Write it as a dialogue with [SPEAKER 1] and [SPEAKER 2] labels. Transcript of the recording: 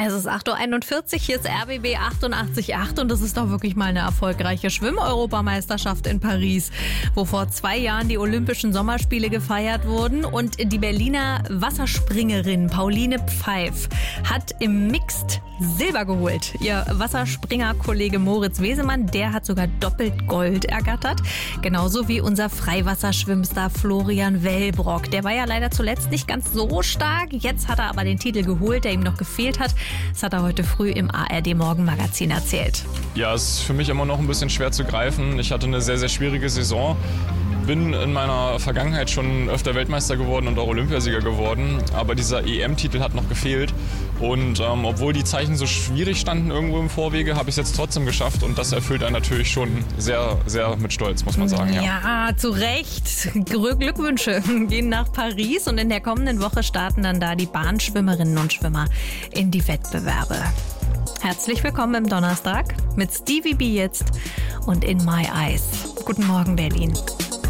[SPEAKER 1] Es ist 8.41 Uhr, hier ist RBB 88.8 und das ist doch wirklich mal eine erfolgreiche Schwimm-Europameisterschaft in Paris, wo vor 2 Jahren die Olympischen Sommerspiele gefeiert wurden und die Berliner Wasserspringerin Pauline Pfeif hat im Mixed Silber geholt. Ihr Wasserspringerkollege Moritz Wesemann, der hat sogar doppelt Gold ergattert, genauso wie unser Freiwasserschwimmstar Florian Wellbrock. Der war ja leider zuletzt nicht ganz so stark, jetzt hat er aber den Titel geholt, der ihm noch gefehlt hat. Das hat er heute früh im ARD-Morgenmagazin erzählt.
[SPEAKER 2] Ja, es ist für mich immer noch ein bisschen schwer zu greifen. Ich hatte eine sehr, sehr schwierige Saison. Bin in meiner Vergangenheit schon öfter Weltmeister geworden und auch Olympiasieger geworden. Aber dieser EM-Titel hat noch gefehlt. Und obwohl die Zeichen so schwierig standen irgendwo im Vorwege, habe ich es jetzt trotzdem geschafft. Und das erfüllt einen natürlich schon sehr, sehr mit Stolz, muss man sagen.
[SPEAKER 1] Ja, zu Recht. Glückwünsche gehen nach Paris. Und in der kommenden Woche starten dann da die Bahnschwimmerinnen und Schwimmer in die Wettbewerbe. Herzlich willkommen im Donnerstag mit Stevie B jetzt und In My Eyes. Guten Morgen, Berlin.